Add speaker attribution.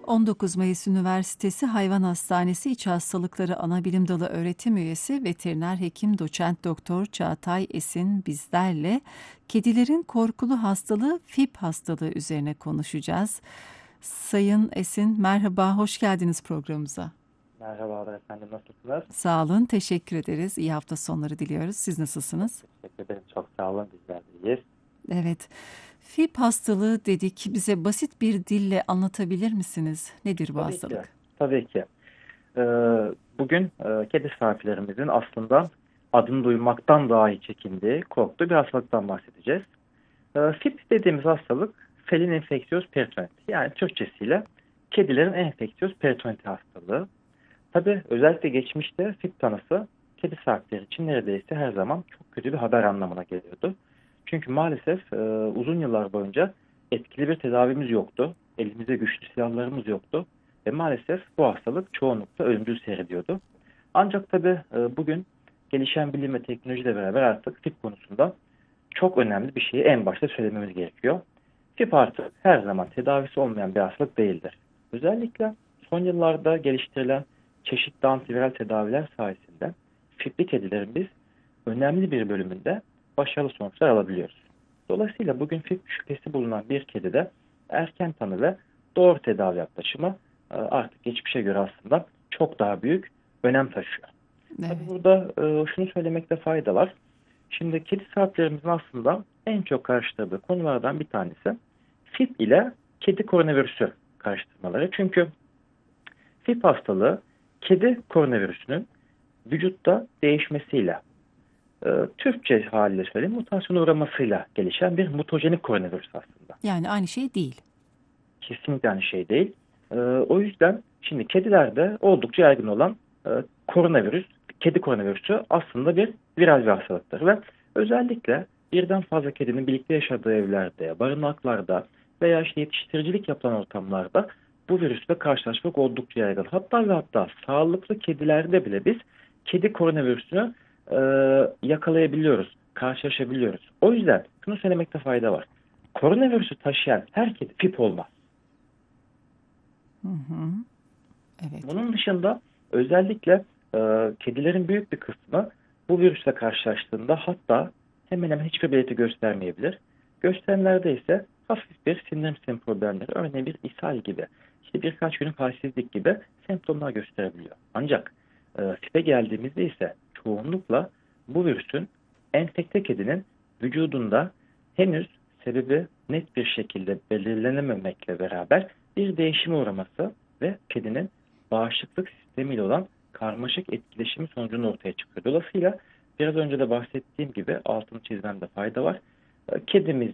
Speaker 1: 19 Mayıs Üniversitesi Hayvan Hastanesi İç Hastalıkları Anabilim Dalı öğretim üyesi veteriner hekim doçent doktor Çağatay Esin bizlerle kedilerin korkulu hastalığı FİP hastalığı üzerine konuşacağız. Sayın Esin merhaba, hoş geldiniz programımıza.
Speaker 2: Merhabalar efendim, nasılsınız?
Speaker 1: Sağ olun, teşekkür ederiz. İyi hafta sonları diliyoruz. Siz nasılsınız?
Speaker 2: Teşekkür ederim, çok sağ olun, bizler de iyiyiz.
Speaker 1: Evet, FİP hastalığı dedik. Bize basit bir dille anlatabilir misiniz? Nedir bu
Speaker 2: Tabii ki,
Speaker 1: hastalık?
Speaker 2: tabii ki. Ee, Bugün kedi sahiplerimizin aslında adını duymaktan dahi çekindiği, korktuğu bir hastalıktan bahsedeceğiz. FİP dediğimiz hastalık, felin enfeksiyöz peritoniti. Yani Türkçesiyle kedilerin enfeksiyöz peritoniti hastalığı. Tabii özellikle geçmişte FİP tanısı kedi sahipleri için neredeyse her zaman çok kötü bir haber anlamına geliyordu. Çünkü maalesef uzun yıllar boyunca etkili bir tedavimiz yoktu. Elimizde güçlü silahlarımız yoktu. Ve maalesef bu hastalık çoğunlukla ölümcül seyrediyordu. Ancak tabii bugün gelişen bilim ve teknolojiyle beraber artık FİP konusunda çok önemli bir şeyi en başta söylememiz gerekiyor. FİP artık her zaman tedavisi olmayan bir hastalık değildir. Özellikle son yıllarda geliştirilen çeşitli antiviral tedaviler sayesinde FİP'li kedilerin biz önemli bir bölümünde başarılı sonuçlar alabiliyoruz. Dolayısıyla bugün FİP şüphesi bulunan bir kedide erken tanı ve doğru tedavi yaklaşımı artık geçmişe göre aslında çok daha büyük önem taşıyor. Tabii
Speaker 1: Evet.
Speaker 2: burada şunu söylemekte fayda var. Şimdi kedi sahiplerimizin aslında en çok karşıladığı konulardan bir tanesi FİP ile kedi koronavirüsü karıştırmaları. Çünkü FİP hastalığı kedi koronavirüsünün vücutta değişmesiyle, Türkçe haliyle söyleyeyim, mutasyona uğramasıyla gelişen bir mutajenik koronavirüs aslında.
Speaker 1: Yani aynı şey değil.
Speaker 2: Kesinlikle aynı şey değil. O yüzden şimdi kedilerde oldukça yaygın olan koronavirüs, kedi koronavirüsü aslında bir viral bir hastalıktır ve özellikle birden fazla kedinin birlikte yaşadığı evlerde, barınaklarda veya işte yetiştiricilik yapılan ortamlarda bu virüsle karşılaşmak oldukça yaygın. Hatta ve hatta sağlıklı kedilerde bile biz kedi koronavirüsünü e, yakalayabiliyoruz, karşılaşabiliyoruz. O yüzden şunu söylemekte fayda var. Koronavirüsü taşıyan her kedi FİP olmaz.
Speaker 1: Hı hı. Evet.
Speaker 2: Bunun dışında özellikle kedilerin büyük bir kısmı bu virüsle karşılaştığında hatta hemen hemen hiçbir belirti göstermeyebilir. Gösterenlerde ise hafif bir sindirim sistemi problemleri, örneğin bir ishal gibi, işte birkaç günlük halsizlik gibi semptomlar gösterebiliyor. Ancak FİP'e geldiğimizde ise çoğunlukla bu virüsün enfekte kedinin vücudunda henüz sebebi net bir şekilde belirlenememekle beraber bir değişime uğraması ve kedinin bağışıklık sistemiyle olan karmaşık etkileşimi sonucunda ortaya çıkıyor. Dolayısıyla biraz önce de bahsettiğim gibi altını çizmemde fayda var. Kedimiz